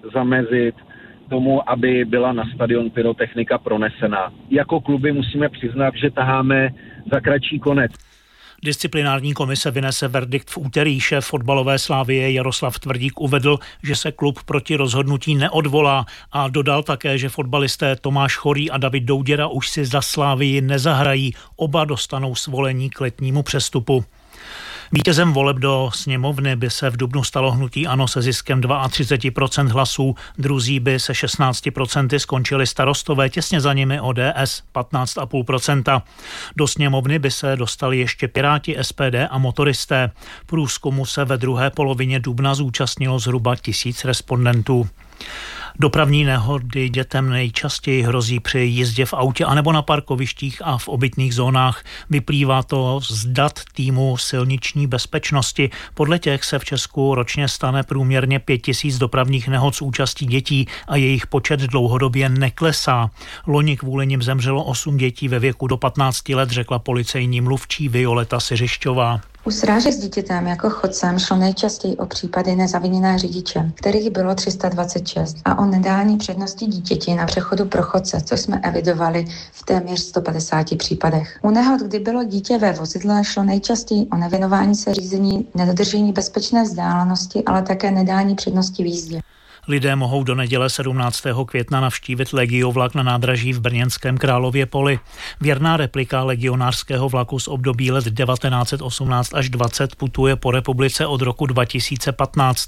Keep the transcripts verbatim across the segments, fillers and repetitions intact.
zamezit tomu, aby byla na stadion pyrotechnika pronesena. Jako kluby musíme přiznat, že taháme za kratší konec. Disciplinární komise vynese verdikt v úterý. Šéf fotbalové Slavie Jaroslav Tvrdík uvedl, že se klub proti rozhodnutí neodvolá a dodal také, že fotbalisté Tomáš Chorý a David Douděra už si za Slavii nezahrají. Oba dostanou svolení k letnímu přestupu. Vítězem voleb do sněmovny by se v dubnu stalo hnutí ANO se ziskem třicet dva procent hlasů, druzí by se šestnáct procent skončili Starostové, těsně za nimi O D S patnáct celá pět procenta. Do sněmovny by se dostali ještě Piráti, S P D a motoristé. Průzkumu se ve druhé polovině dubna zúčastnilo zhruba tisíc respondentů. Dopravní nehody dětem nejčastěji hrozí při jízdě v autě anebo na parkovištích a v obytných zónách. Vyplývá to z dat týmu silniční bezpečnosti. Podle těch se v Česku ročně stane průměrně pět tisíc dopravních nehod s účastí dětí a jejich počet dlouhodobě neklesá. Loni kvůli nim zemřelo osm dětí ve věku do patnácti let, řekla policejní mluvčí Violeta Siřišťová. U srážek s dítětem jako chodcem šlo nejčastěji o případy nezaviněné řidiče, kterých bylo tři sta dvacet šest, a o nedání přednosti dítěti na přechodu pro chodce, což jsme evidovali v téměř sto padesáti případech. U nehod, kdy bylo dítě ve vozidle, šlo nejčastěji o nevěnování se řízení, nedodržení bezpečné vzdálenosti, ale také nedání přednosti v jízdě. Lidé mohou do neděle sedmnáctého května navštívit Legiovlak na nádraží v brněnském Králově Poli. Věrná replika legionářského vlaku z období let devatenáct set osmnáct až dvacet putuje po republice od roku dva tisíce patnáct.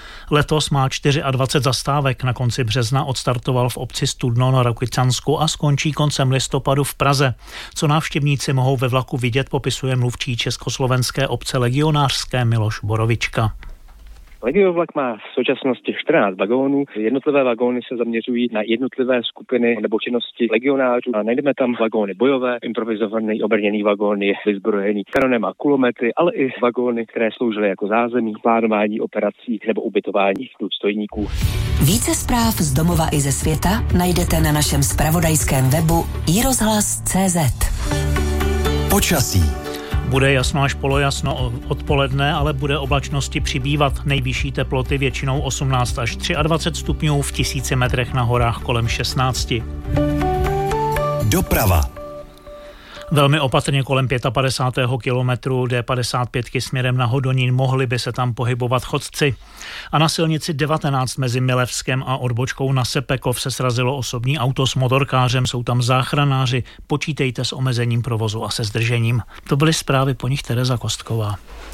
Letos má dvacet čtyři zastávek. Na konci března odstartoval v obci Studno na Rokycansku a skončí koncem listopadu v Praze. Co návštěvníci mohou ve vlaku vidět, popisuje mluvčí československé obce legionářské Miloš Borovička. Legiovlak má v současnosti čtrnáct vagónů. Jednotlivé vagóny se zaměřují na jednotlivé skupiny nebo činnosti legionářů. A najdeme tam vagóny bojové, improvizovaný obrněný vagóny, vyzbrojený kanonem a kulomety, ale i vagóny, které sloužily jako zázemí, plánování operací nebo ubytování důstojníků. Více zpráv z domova i ze světa najdete na našem zpravodajském webu i rozhlas tečka cé zet. Počasí. Bude jasno až polojasno odpoledne, ale bude oblačnosti přibývat. Nejvyšší teploty většinou osmnáct až dvacet tři stupňů, v tisíci metrech na horách kolem šestnáct. Doprava. Velmi opatrně kolem padesátého pátého kilometru D padesát pět směrem na Hodonín, mohli by se tam pohybovat chodci. A na silnici devatenáct mezi Milevskem a odbočkou na Sepekov se srazilo osobní auto s motorkářem, jsou tam záchranáři, počítejte s omezením provozu a se zdržením. To byly zprávy, po nich Tereza Kostková.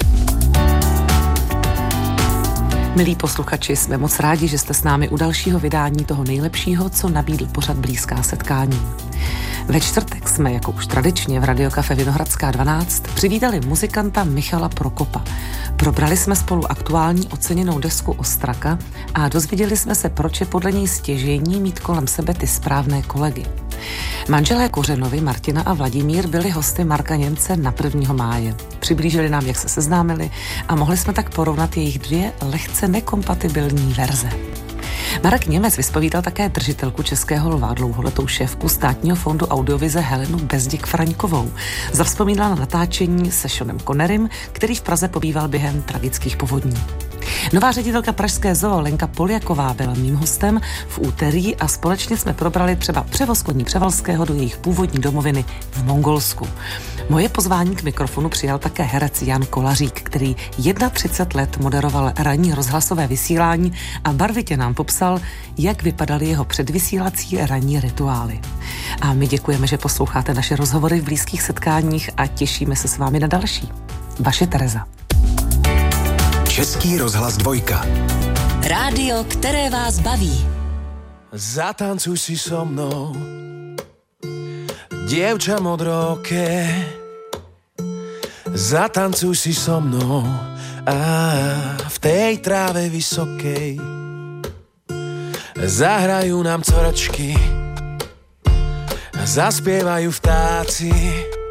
Milí posluchači, jsme moc rádi, že jste s námi u dalšího vydání toho nejlepšího, co nabídl pořad Blízká setkání. Ve čtvrtek jsme, jako už tradičně v Radiokafe Vinohradská dvanáct, přivítali muzikanta Michala Prokopa. Probrali jsme spolu aktuální oceněnou desku Ostraka a dozvěděli jsme se, proč je podle něj stěžejní mít kolem sebe ty správné kolegy. Manželé Kořenovi, Martina a Vladimír, byli hosty Marka Němce na prvního máje. Přiblížili nám, jak se seznámili a mohli jsme tak porovnat jejich dvě lehce nekompatibilní verze. Marek Němec vyspovídal také držitelku Českého lva, dlouholetou šéfku Státního fondu audiovize Helenu Bezděk-Fraňkovou. Zavzpomínala na natáčení se Seanem Connerym, který v Praze pobýval během tragických povodní. Nová ředitelka pražské zoo Lenka Poljaková byla mým hostem v úterý a společně jsme probrali třeba převoz koní Převalského do jejich původní domoviny v Mongolsku. Moje pozvání k mikrofonu přijal také herec Jan Kolařík, který třicet jedna let moderoval ranní rozhlasové vysílání a barvitě nám popsal, jak vypadaly jeho předvysílací ranní rituály. A my děkujeme, že posloucháte naše rozhovory v blízkých setkáních a těšíme se s vámi na další. Vaše Tereza. Český rozhlas dvojka. Rádio, které vás baví. Zatancuj si so mnou, dievča modroké. Zatancuj si so mnou a v tej tráve vysokej zahrajú nám coračky, zaspievajú vtáci.